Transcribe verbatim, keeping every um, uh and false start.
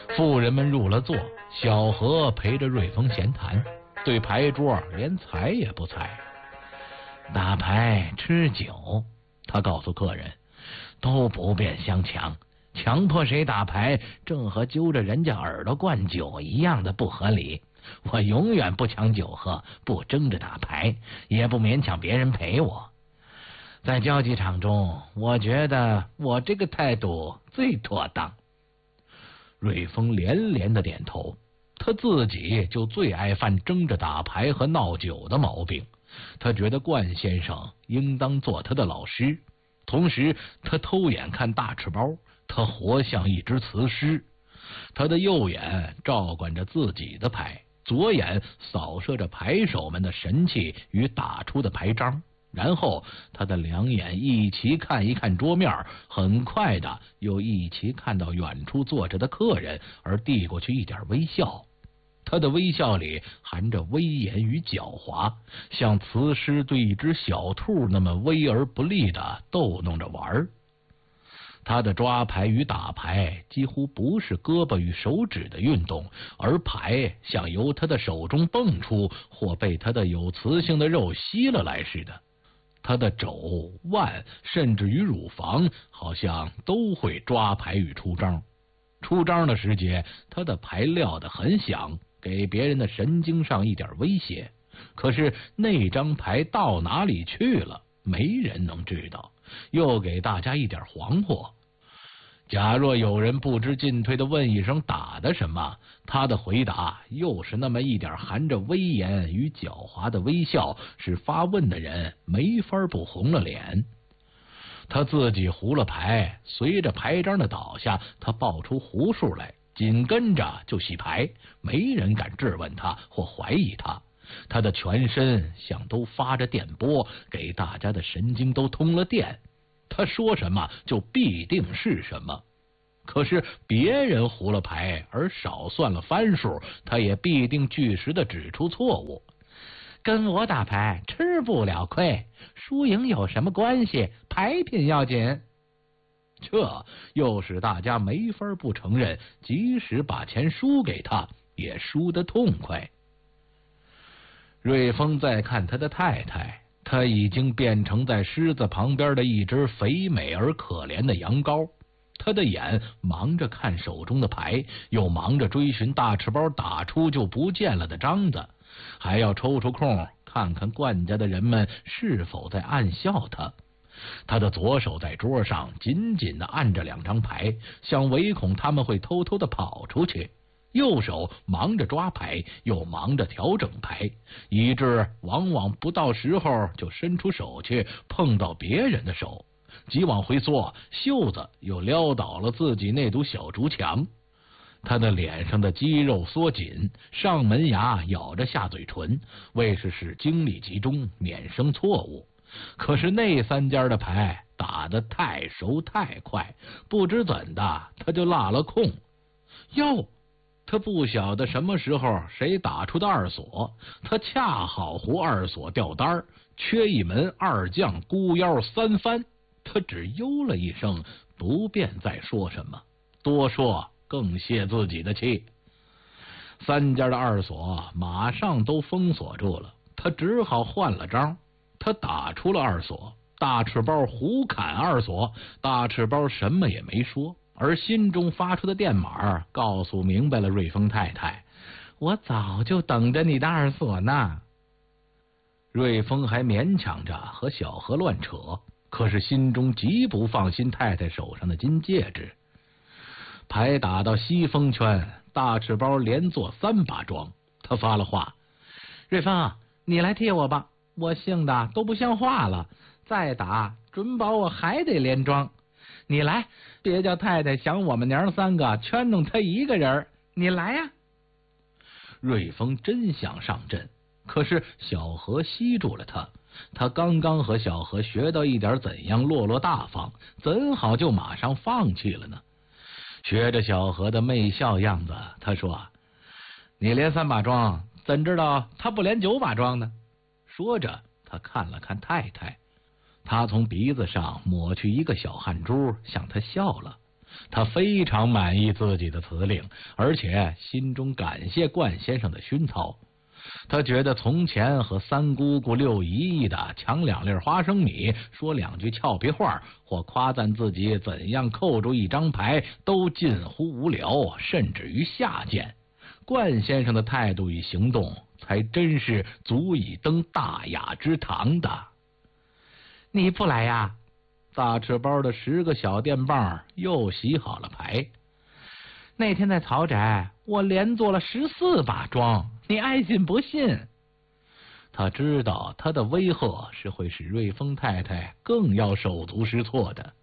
妇人们入了座，小何陪着瑞丰闲谈，对牌桌连踩也不踩。打牌吃酒，他告诉客人，都不便相强，强迫谁打牌，正和揪着人家耳朵灌酒一样的不合理。我永远不抢酒喝，不争着打牌，也不勉强别人陪我。在交际场中，我觉得我这个态度最妥当。瑞丰连连的点头，他自己就最爱犯争着打牌和闹酒的毛病。他觉得冠先生应当做他的老师，同时他偷眼看大赤包，他活像一只雌狮。他的右眼照管着自己的牌，左眼扫射着牌手们的神气与打出的牌张，然后他的两眼一齐看一看桌面，很快的又一齐看到远处坐着的客人，而递过去一点微笑。他的微笑里含着威严与狡猾，像雌狮对一只小兔那么威而不利的逗弄着玩。他的抓牌与打牌几乎不是胳膊与手指的运动，而牌像由他的手中蹦出，或被他的有磁性的肉吸了来似的。他的肘、腕，甚至于乳房，好像都会抓牌与出招。出招的时节，他的牌撂得很响，给别人的神经上一点威胁。可是那张牌到哪里去了，没人能知道，又给大家一点惶惑。假若有人不知进退的问一声打的什么，他的回答又是那么一点含着威严与狡猾的微笑，使发问的人没法不红了脸。他自己胡了牌，随着牌张的倒下，他报出胡数来，紧跟着就洗牌，没人敢质问他或怀疑他。他的全身像都发着电波，给大家的神经都通了电。他说什么就必定是什么。可是别人胡了牌而少算了番数，他也必定据实的指出错误。跟我打牌吃不了亏，输赢有什么关系？牌品要紧。这又使大家没法不承认，即使把钱输给他，也输得痛快。瑞丰再看他的太太，他已经变成在狮子旁边的一只肥美而可怜的羊羔。他的眼忙着看手中的牌，又忙着追寻大赤包打出就不见了的张子，还要抽出空看看冠家的人们是否在暗笑他。他的左手在桌上紧紧地按着两张牌，像唯恐他们会偷偷地跑出去，右手忙着抓牌，又忙着调整牌，以致往往不到时候就伸出手去碰到别人的手，急往回缩，袖子又撩倒了自己那堵小竹墙。他的脸上的肌肉缩紧，上门牙咬着下嘴唇，为是使精力集中，免生错误。可是那三家的牌打得太熟太快，不知怎的他就落了空。哟，他不晓得什么时候谁打出的二锁，他恰好胡二锁掉单儿，缺一门二将孤腰三翻。他只哟了一声，不便再说什么，多说更泄自己的气。三家的二锁马上都封锁住了，他只好换了招。他打出了二锁，大赤包胡砍二锁，大赤包什么也没说，而心中发出的电码告诉明白了瑞丰太太，我早就等着你的二锁呢。瑞丰还勉强着和小何乱扯，可是心中极不放心太太手上的金戒指。牌打到西风圈，大赤包连做三把庄，他发了话，瑞丰，你来替我吧，我性的都不像话了，再打准保我还得连庄。你来，别叫太太想我们娘三个圈弄他一个人，你来呀。瑞丰真想上阵，可是小何吸住了他。他刚刚和小何学到一点怎样落落大方，怎好就马上放弃了呢？学着小何的媚笑样子，他说，你连三把庄，怎知道他不连九把庄呢？说着他看了看太太，他从鼻子上抹去一个小汗珠，向他笑了。 他非常满意自己的辞令，而且心中感谢冠先生的熏陶。他觉得从前和三姑姑六姨姨的抢两粒花生米，说两句俏皮话，或夸赞自己怎样扣住一张牌，都近乎无聊，甚至于下贱。冠先生的态度与行动，才真是足以登大雅之堂的。你不来呀？大赤包的十个小电棒又洗好了牌。那天在曹宅，我连做了十四把庄，你爱信不信？他知道他的威吓是会使瑞丰太太更要手足失措的。